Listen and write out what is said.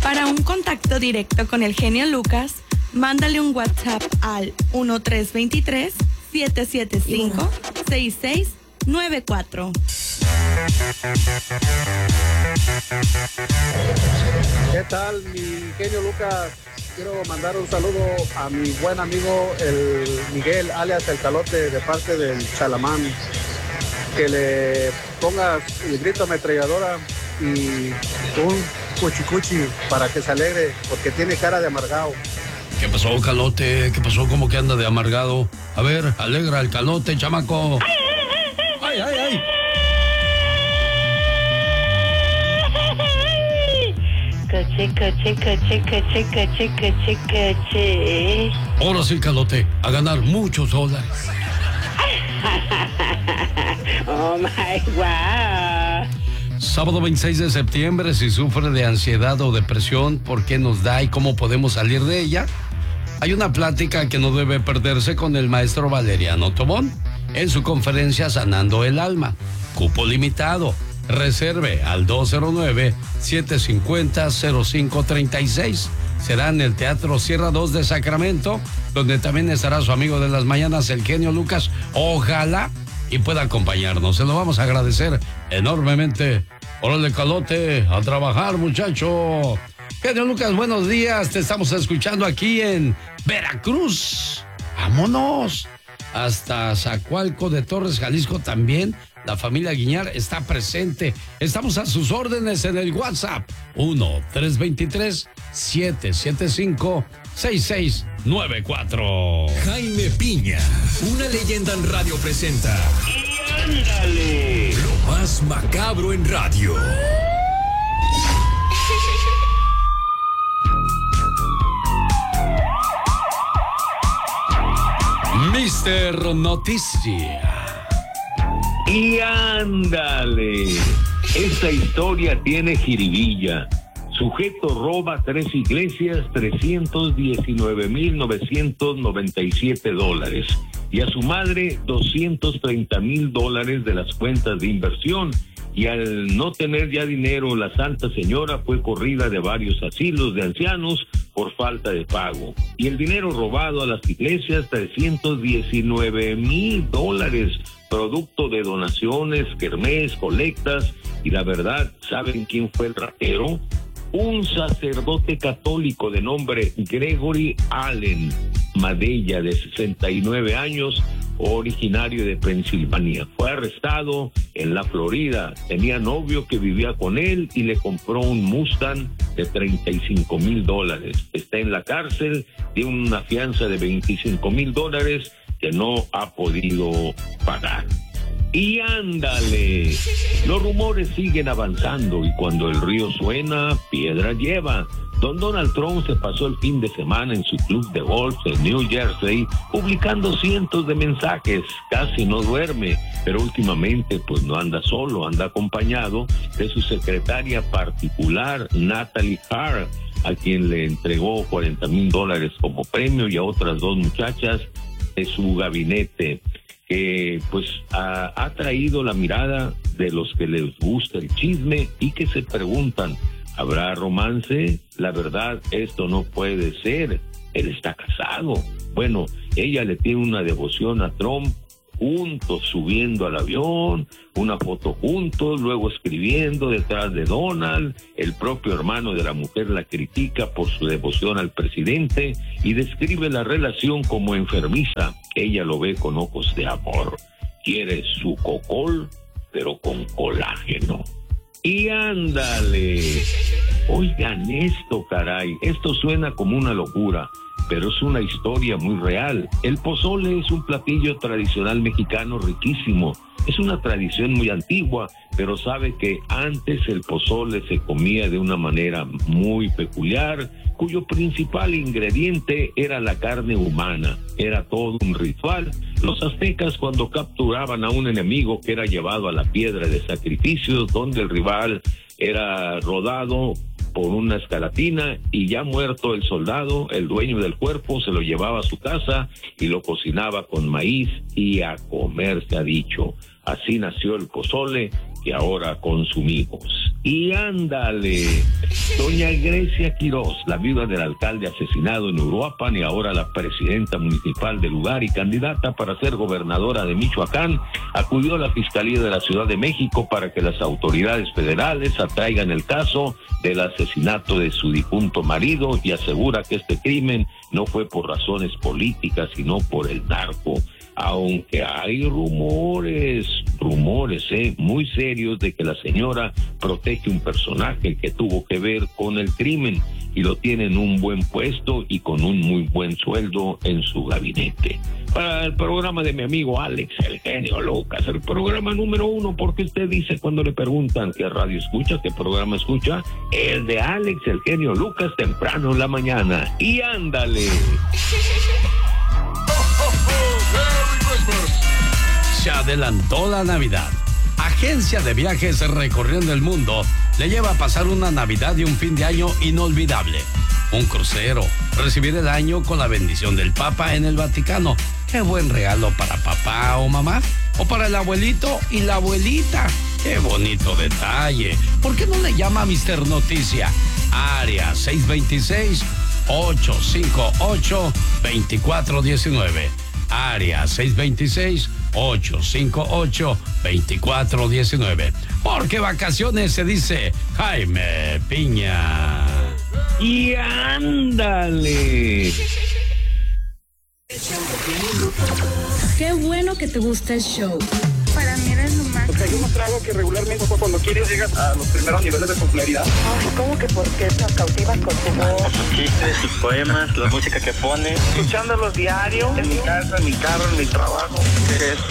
Para un contacto directo con el genio Lucas, mándale un WhatsApp al 1323-775-6694. ¿Qué tal, mi genio Lucas? Quiero mandar un saludo a mi buen amigo el Miguel, alias El Calote, de parte del Chalamán. Que le pongas el grito ametralladora y un cuchicuchi para que se alegre, porque tiene cara de amargado. ¿Qué pasó, Calote? ¿Qué pasó? ¿Cómo que anda de amargado? A ver, alegra el Calote, chamaco. ¡Ay, ay, ay! Coche, coche, coche, coche, coche, coche, coche. Ahora sí, Calote, a ganar muchos dólares. Oh my wow. Sábado 26 de septiembre, si sufre de ansiedad o depresión, ¿por qué nos da y cómo podemos salir de ella? Hay una plática que no debe perderse con el maestro Valeriano Tobón en su conferencia Sanando el Alma. Cupo limitado. Reserve al 209-750-0536. Será en el Teatro Sierra 2 de Sacramento, donde también estará su amigo de las mañanas, el genio Lucas. Ojalá y pueda acompañarnos. Se lo vamos a agradecer enormemente. Órale, Calote, a trabajar, muchacho. Genio Lucas, buenos días. Te estamos escuchando aquí en Veracruz. Vámonos. Hasta Zacualco de Torres, Jalisco también. La familia Guiñar está presente. Estamos a sus órdenes en el WhatsApp 1-323-775-6694. Jaime Piña, una leyenda en radio presenta. ¡Y ándale! Lo más macabro en radio. Mister Noticia. Y ándale, esta historia tiene jiribilla. Sujeto roba 3 iglesias, $319,997 y a su madre $230,000 de las cuentas de inversión. Y al no tener ya dinero, la Santa Señora fue corrida de varios asilos de ancianos por falta de pago. Y el dinero robado a las iglesias, $319,000, producto de donaciones, kermés, colectas. Y la verdad, ¿saben quién fue el ratero? Un sacerdote católico de nombre Gregory Allen Madella, de 69 años, originario de Pensilvania. Fue arrestado en la Florida. Tenía novio que vivía con él y le compró un Mustang de $35,000. Está en la cárcel, tiene una fianza de $25,000 que no ha podido pagar. Y ándale, los rumores siguen avanzando y cuando el río suena, piedra lleva. Don Donald Trump se pasó el fin de semana en su club de golf en New Jersey publicando cientos de mensajes. Casi no duerme, pero últimamente pues no anda solo, anda acompañado de su secretaria particular, Natalie Hart, a quien le entregó $40,000 como premio, y a otras 2 muchachas de su gabinete, que pues ha traído la mirada de los que les gusta el chisme y que se preguntan, ¿habrá romance? La verdad, esto no puede ser. Él está casado. Bueno, ella le tiene una devoción a Trump, juntos subiendo al avión, una foto juntos, luego escribiendo detrás de Donald. El propio hermano de la mujer la critica por su devoción al presidente y describe la relación como enfermiza. Ella lo ve con ojos de amor. Quiere su cocol, pero con colágeno. Y ándale. Oigan esto, caray. Esto suena como una locura, pero es una historia muy real. El pozole es un platillo tradicional mexicano riquísimo. Es una tradición muy antigua, pero sabe que antes el pozole se comía de una manera muy peculiar, cuyo principal ingrediente era la carne humana. Era todo un ritual. Los aztecas, cuando capturaban a un enemigo que era llevado a la piedra de sacrificios, donde el rival era rodado por una escalatina, y ya muerto el soldado, el dueño del cuerpo se lo llevaba a su casa y lo cocinaba con maíz, y a comer se ha dicho. Así nació el pozole que ahora consumimos. Y ándale, Doña Grecia Quirós, la viuda del alcalde asesinado en Uruapan y ahora la presidenta municipal del lugar y candidata para ser gobernadora de Michoacán, acudió a la Fiscalía de la Ciudad de México para que las autoridades federales atraigan el caso del asesinato de su difunto marido y asegura que este crimen no fue por razones políticas, sino por el narco. Aunque hay rumores muy serios de que la señora protege un personaje que tuvo que ver con el crimen y lo tiene en un buen puesto y con un muy buen sueldo en su gabinete. Para el programa de mi amigo Alex, el genio Lucas, el programa número 1, porque usted dice cuando le preguntan qué radio escucha, qué programa escucha, el de Alex, el genio Lucas, temprano en la mañana. Y ándale. Se adelantó la Navidad. Agencia de viajes recorriendo el mundo le lleva a pasar una Navidad y un fin de año inolvidable. Un crucero, recibir el año con la bendición del Papa en el Vaticano. Qué buen regalo para papá o mamá, o para el abuelito y la abuelita. Qué bonito detalle. ¿Por qué no le llama a Mister Noticia? Área 626-858-2419. Área 626-858-2419. Porque vacaciones se dice Jaime Piña. Y ándale. Qué bueno que te gusta el show. Para mí eres lo más. Porque hay un trago que regularmente cuando quieres llegas a los primeros niveles de popularidad. Ay, ¿cómo que por qué nos cautivas con tu voz? Sus chistes, sus poemas, la música que pones. Escuchándolos diario, en mi casa, en mi carro, en mi trabajo.